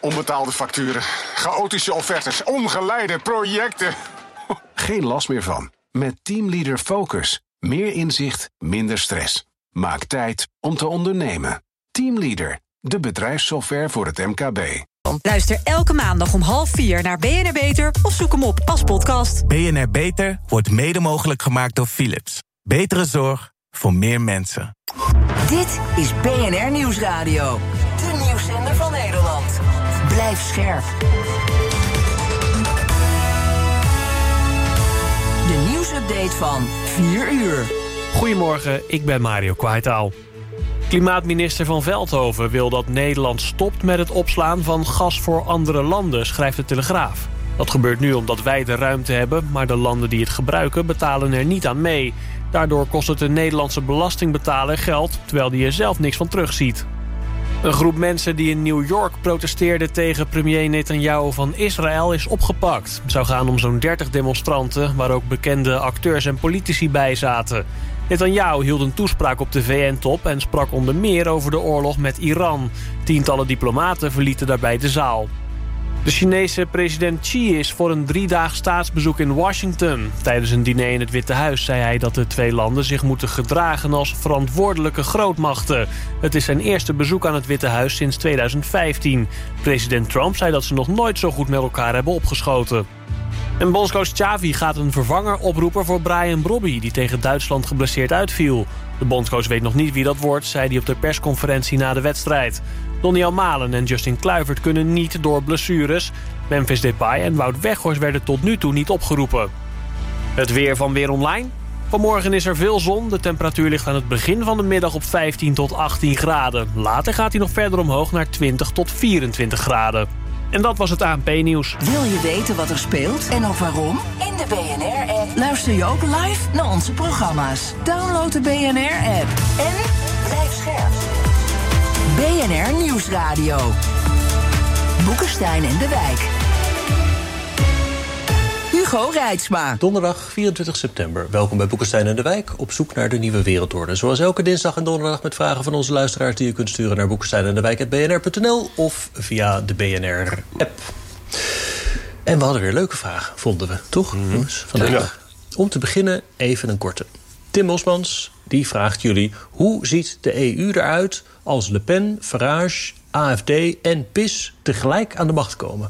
Onbetaalde facturen, chaotische offertes, ongeleide projecten. Geen last meer van. Met Teamleader Focus. Meer inzicht, minder stress. Maak tijd om te ondernemen. Teamleader, de bedrijfssoftware voor het MKB. Luister elke maandag om 3:30 naar BNR Beter of zoek hem op als podcast. BNR Beter wordt mede mogelijk gemaakt door Philips. Betere zorg voor meer mensen. Dit is BNR Nieuwsradio. De nieuwszender van Nederland. Blijf scherp. De nieuwsupdate van 4 uur. Goedemorgen, ik ben Mario Kwaitaal. Klimaatminister Van Veldhoven wil dat Nederland stopt met het opslaan van gas voor andere landen, schrijft de Telegraaf. Dat gebeurt nu omdat wij de ruimte hebben, maar de landen die het gebruiken betalen er niet aan mee. Daardoor kost het de Nederlandse belastingbetaler geld, terwijl die er zelf niks van terugziet. Een groep mensen die in New York protesteerde tegen premier Netanyahu van Israël is opgepakt. Het zou gaan om zo'n 30 demonstranten, waar ook bekende acteurs en politici bij zaten. Netanyahu hield een toespraak op de VN-top en sprak onder meer over de oorlog met Iran. Tientallen diplomaten verlieten daarbij de zaal. De Chinese president Xi is voor een 3-daags staatsbezoek in Washington. Tijdens een diner in het Witte Huis zei hij dat de twee landen zich moeten gedragen als verantwoordelijke grootmachten. Het is zijn eerste bezoek aan het Witte Huis sinds 2015. President Trump zei dat ze nog nooit zo goed met elkaar hebben opgeschoten. En bondscoach Xavi gaat een vervanger oproepen voor Brian Brobby, die tegen Duitsland geblesseerd uitviel. De bondscoach weet nog niet wie dat wordt, zei hij op de persconferentie na de wedstrijd. Donny Malen en Justin Kluivert kunnen niet door blessures. Memphis Depay en Wout Weghorst werden tot nu toe niet opgeroepen. Het weer van Weer Online. Vanmorgen is er veel zon. De temperatuur ligt aan het begin van de middag op 15 tot 18 graden. Later gaat hij nog verder omhoog naar 20 tot 24 graden. En dat was het ANP-nieuws. Wil je weten wat er speelt en ook waarom? In de BNR-app luister je ook live naar onze programma's. Download de BNR-app en blijf scherp. BNR Nieuwsradio. Boekenstein en de Wijk. Hugo Reitsma. Donderdag 24 september. Welkom bij Boekenstein en de Wijk. Op zoek naar de nieuwe wereldorde. Zoals elke dinsdag en donderdag met vragen van onze luisteraars die je kunt sturen naar boekensteinendewijk@bnr.nl of via de BNR-app. En we hadden weer leuke vragen, vonden we. Toch, jongens? Vandaag. Ja. Om te beginnen even een korte. Tim Mosmans, die vraagt jullie: hoe ziet de EU eruit als Le Pen, Farage, AFD en PIS tegelijk aan de macht komen?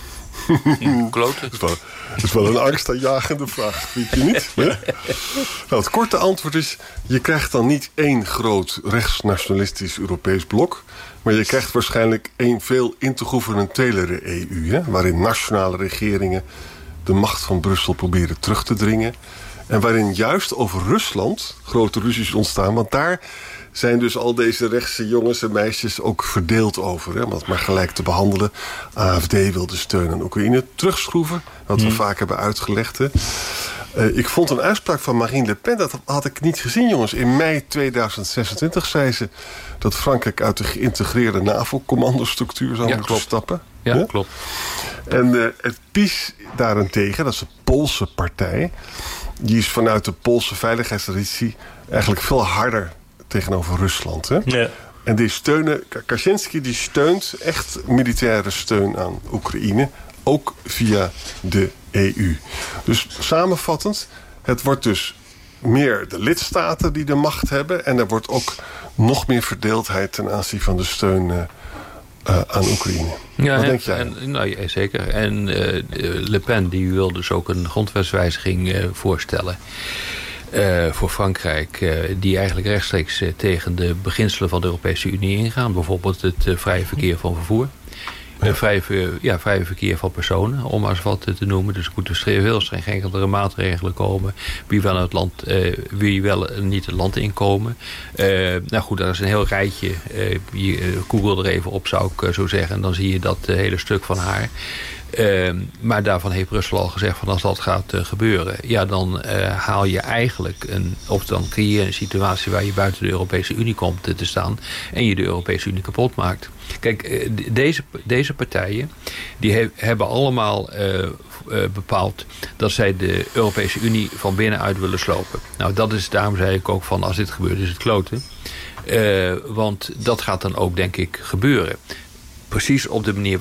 Kloten. Dat is wel een angstaanjagende vraag, vind je niet? Nou, het korte antwoord is: je krijgt dan niet één groot rechtsnationalistisch Europees blok, maar je krijgt waarschijnlijk één veel intergouvernementelere EU, hè, waarin nationale regeringen de macht van Brussel proberen terug te dringen. En waarin juist over Rusland grote ruzies ontstaan. Want daar zijn dus al deze rechtse jongens en meisjes ook verdeeld over. Hè, om het maar gelijk te behandelen. AFD wil de steun aan Oekraïne terugschroeven. Wat we vaak hebben uitgelegd. Hè. Ik vond een uitspraak van Marine Le Pen, dat had ik niet gezien, jongens. In mei 2026 zei ze dat Frankrijk uit de geïntegreerde NAVO-commandostructuur zou moeten stappen. Ja, klopt. En het PiS daarentegen, dat is een Poolse partij, die is vanuit de Poolse veiligheidstraditie eigenlijk veel harder tegenover Rusland. Hè? Ja. En die steunen, Kaczynski die steunt echt militaire steun aan Oekraïne, ook via de EU. Dus samenvattend, het wordt dus meer de lidstaten die de macht hebben, en er wordt ook nog meer verdeeldheid ten aanzien van de steun aan Oekraïne. Ja, wat denk jij? Ja, zeker. En Le Pen die wil dus ook een grondwetswijziging voorstellen voor Frankrijk, die eigenlijk rechtstreeks tegen de beginselen van de Europese Unie ingaan. Bijvoorbeeld het vrije verkeer van vervoer. Vrije verkeer van personen, om maar eens wat te noemen. Dus er moeten heel strengere maatregelen komen. Wie wel het land, wie wel niet het land inkomen. Nou goed, dat is een heel rijtje. Google er even op, zou ik zo zeggen. En dan zie je dat hele stuk van haar. Maar daarvan heeft Brussel al gezegd van als dat gaat gebeuren, ja, dan haal je eigenlijk dan creëer je een situatie waar je buiten de Europese Unie komt te staan en je de Europese Unie kapot maakt. Kijk, deze partijen die hebben allemaal bepaald dat zij de Europese Unie van binnenuit willen slopen. Nou, daarom zei ik ook van als dit gebeurt is het kloten. Want dat gaat dan ook denk ik gebeuren. Precies op de manier